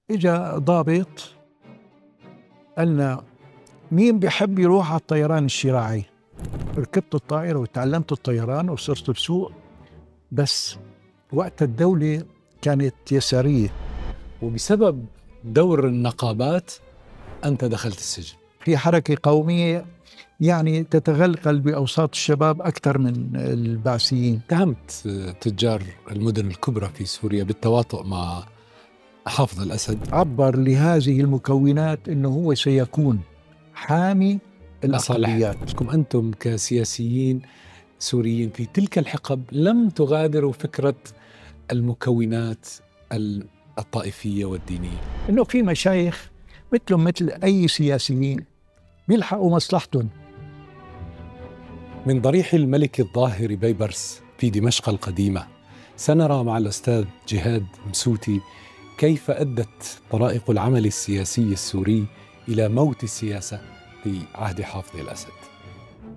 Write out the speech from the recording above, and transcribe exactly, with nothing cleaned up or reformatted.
إجا ضابط قالنا مين بيحب يروح على الطيران الشراعي؟ ركبت الطائرة وتعلمت الطيران وصرت بسوق، بس وقت الدولة كانت يسارية، وبسبب دور النقابات أنت دخلت السجن. في حركة قومية يعني تتغلغل بأوساط الشباب أكثر من البعثيين. اتهمت تجار المدن الكبرى في سوريا بالتواطؤ مع حافظ الأسد. عبر لهذه المكونات أنه هو سيكون حامي الأقليات. لكم أنتم كسياسيين سوريين في تلك الحقب لم تغادروا فكرة المكونات الطائفية والدينية، إنه في مشايخ مثلهم مثل أي سياسيين بيلحقوا مصلحتهم. من ضريح الملك الظاهر بيبرس في دمشق القديمة سنرى مع الأستاذ جهاد مسوتي كيف أدت طرائق العمل السياسي السوري إلى موت السياسة في عهد حافظ الأسد.